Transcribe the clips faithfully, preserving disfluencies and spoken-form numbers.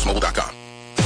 mobile dot com.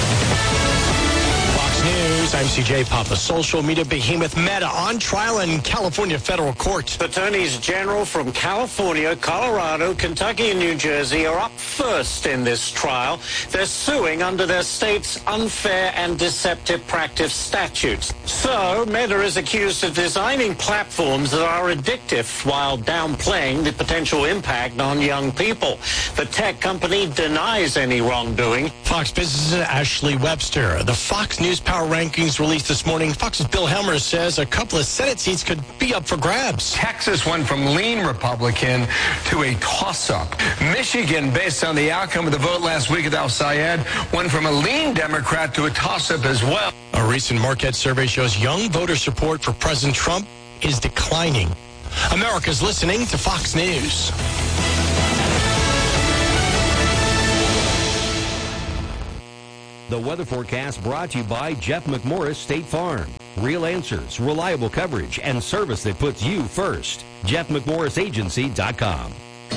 Fox News, I'm C J Papa. Social media behemoth Meta on trial in California federal court. Attorneys general from California, Colorado, Kentucky, and New Jersey are up first in this trial. They're suing under their state's unfair and deceptive practice statutes. So, Meta is accused of designing platforms that are addictive while downplaying the potential impact on young people. The tech company denies any wrongdoing. Fox Business' Ashley Webster. The Fox News Power Rankings released this morning. Fox's Bill Helmer says a couple of Senate seats could be up for grabs. Texas went from lean Republican to a toss-up. Michigan, based on the outcome of the vote last week at Al Sayed, went from a lean Democrat to a toss-up as well. A recent Marquette survey shows young voter support for President Trump is declining. America's listening to Fox News. The weather forecast brought to you by Jeff McMorris State Farm. Real answers, reliable coverage, and service that puts you first. Jeff McMorris Agency dot com.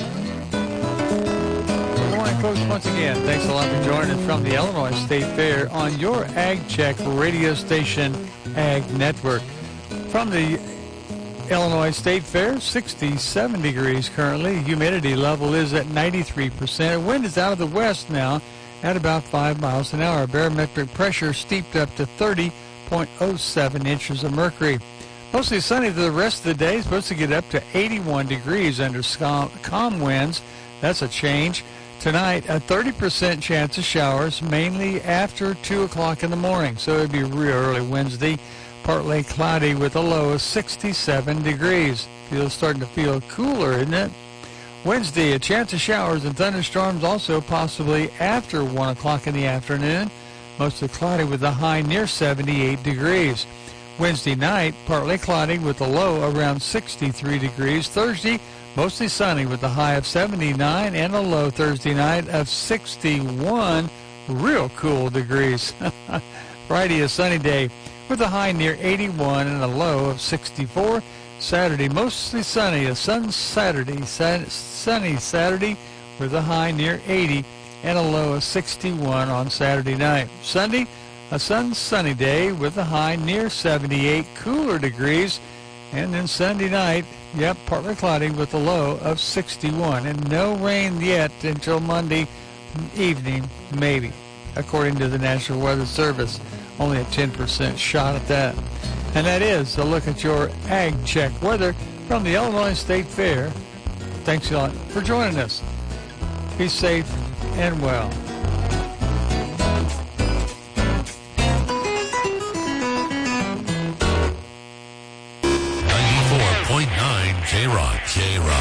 Good morning, folks. Once again, thanks a lot for joining us from the Illinois State Fair on your Ag Check radio station, Ag Network. From the Illinois State Fair, sixty-seven degrees currently. Humidity level is at ninety-three percent. Wind is out of the west now at about five miles an hour. Barometric pressure steeped up to thirty point oh seven inches of mercury. Mostly sunny for the rest of the day. Supposed to get up to eighty-one degrees under calm winds. That's a change. Tonight, a thirty percent chance of showers, mainly after two o'clock in the morning. So it'd be real early Wednesday. Partly cloudy with a low of sixty-seven degrees. Feels starting to feel cooler, isn't it? Wednesday, a chance of showers and thunderstorms also possibly after one o'clock in the afternoon. Mostly cloudy with a high near seventy-eight degrees. Wednesday night, partly cloudy with a low around sixty-three degrees. Thursday, mostly sunny with a high of seventy-nine and a low Thursday night of sixty-one. Real cool degrees. Friday, a sunny day with a high near eighty-one and a low of sixty-four. Saturday, mostly sunny, a sun Saturday, sunny Saturday with a high near eighty and a low of sixty-one on Saturday night. Sunday, a sun sunny day with a high near seventy-eight, cooler degrees. And then Sunday night, yep, partly cloudy with a low of sixty-one. And no rain yet until Monday evening, maybe, according to the National Weather Service. Only a ten percent shot at that. And that is a look at your Ag Check weather from the Illinois State Fair. Thanks a lot for joining us. Be safe and well. ninety-four point nine K-Rock. K-Rock.